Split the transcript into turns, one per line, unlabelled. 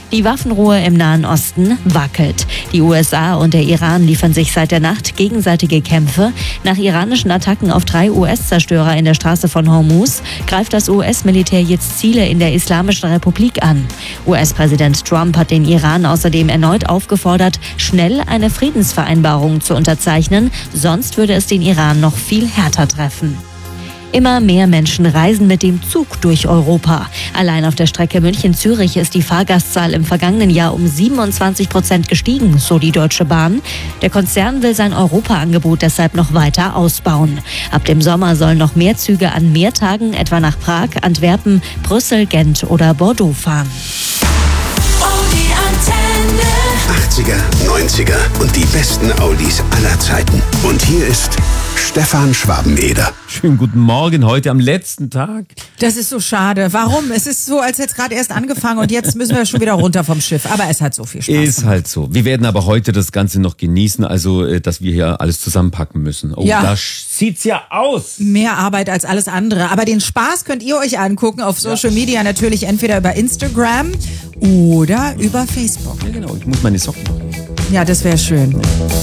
Die Waffenruhe im Nahen Osten wackelt. Die USA und der Iran liefern sich seit der Nacht gegenseitige Kämpfe. Nach iranischen Attacken auf 3 US-Zerstörer in der Straße von Hormuz greift das US-Militär jetzt Ziele in der Islamischen Republik an. US-Präsident Trump hat den Iran außerdem erneut aufgefordert, schnell eine Friedensvereinbarung zu unterzeichnen, sonst würde es den Iran noch viel härter treffen. Immer mehr Menschen reisen mit dem Zug durch Europa. Allein auf der Strecke München-Zürich ist die Fahrgastzahl im vergangenen Jahr um 27% gestiegen, so die Deutsche Bahn. Der Konzern will sein Europa-Angebot deshalb noch weiter ausbauen. Ab dem Sommer sollen noch mehr Züge an mehr Tagen etwa nach Prag, Antwerpen, Brüssel, Gent oder Bordeaux fahren.
Die Antenne.
80er, 90er und die besten Oldies aller Zeiten. Und hier ist Stefan Schwabeneder.
Schönen guten Morgen, heute am letzten Tag.
Das ist so schade. Warum? Es ist so, als hätte es gerade erst angefangen und jetzt müssen wir schon wieder runter vom Schiff. Aber es hat so viel Spaß
Ist
gemacht.
halt so. Wir werden aber heute das Ganze noch genießen, also dass wir hier alles zusammenpacken müssen. Oh,
Ja.
da sieht's ja aus.
Mehr Arbeit als alles andere. Aber den Spaß könnt ihr euch angucken auf Social Media, natürlich entweder über Instagram oder über Facebook.
Ja genau, ich muss meine Socken machen.
Ja, das wäre schön.